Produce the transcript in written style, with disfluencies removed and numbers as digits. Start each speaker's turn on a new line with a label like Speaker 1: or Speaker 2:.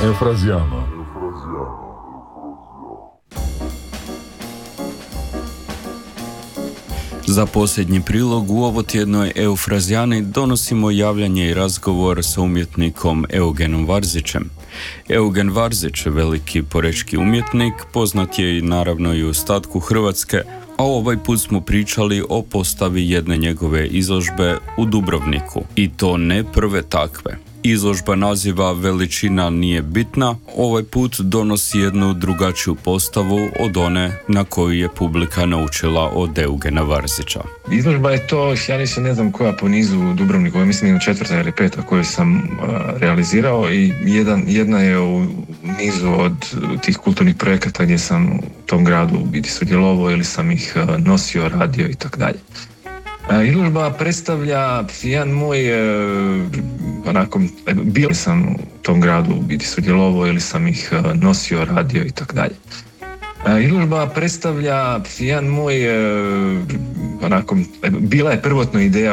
Speaker 1: Eufrazijama.
Speaker 2: Za posljednji prilog u ovotjednoj Eufrazijani donosimo javljanje i razgovor sa umjetnikom Eugenom Varzićem. Eugen Varzić, veliki porečki umjetnik, poznat je i naravno i u ostatku Hrvatske, a ovaj put smo pričali o postavi jedne njegove izložbe u Dubrovniku. I to ne prve takve. Izložba naziva Veličina nije bitna, ovaj put donosi jednu drugačiju postavu od one na koju je publika naučila od Eugena Varzića.
Speaker 3: Izložba je to, ja ne znam koja po nizu u Dubrovniku, ja mislim 4. ili 5. koju sam realizirao i jedna je u nizu od tih kulturnih projekata gdje sam u tom gradu biti sudjelovao ili sam ih nosio, radio i tako dalje. Izložba predstavlja jedan moj, bio sam u tom gradu biti sudjelovao ili sam ih nosio, radio i tako dalje. Izložba predstavlja jedan moj, bila je prvotno ideja